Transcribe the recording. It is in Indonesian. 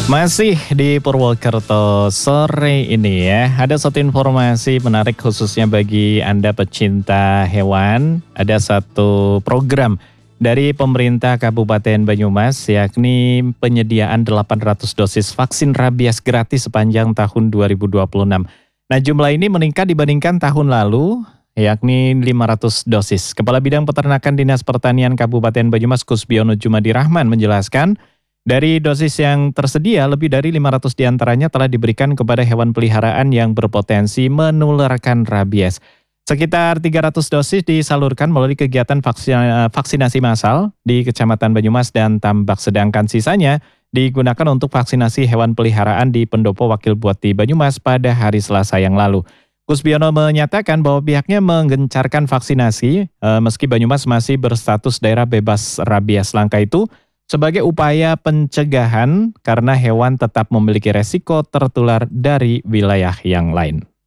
Masih di Purwokerto sore ini ya, ada satu informasi menarik khususnya bagi Anda pecinta hewan. Ada satu program dari pemerintah Kabupaten Banyumas, yakni penyediaan 800 dosis vaksin rabies gratis sepanjang tahun 2026. Nah, jumlah ini meningkat dibandingkan tahun lalu, yakni 500 dosis. Kepala Bidang Peternakan Dinas Pertanian Kabupaten Banyumas Kusbiono Jumadi Rahman menjelaskan, dari dosis yang tersedia, lebih dari 500 diantaranya telah diberikan kepada hewan peliharaan yang berpotensi menularkan rabies. Sekitar 300 dosis disalurkan melalui kegiatan vaksinasi massal di Kecamatan Banyumas dan Tambak, sedangkan sisanya digunakan untuk vaksinasi hewan peliharaan di Pendopo Wakil Buati Banyumas pada hari Selasa yang lalu. Kusbiono menyatakan bahwa pihaknya menggencarkan vaksinasi meski Banyumas masih berstatus daerah bebas rabies. Langkah itu sebagai upaya pencegahan karena hewan tetap memiliki resiko tertular dari wilayah yang lain.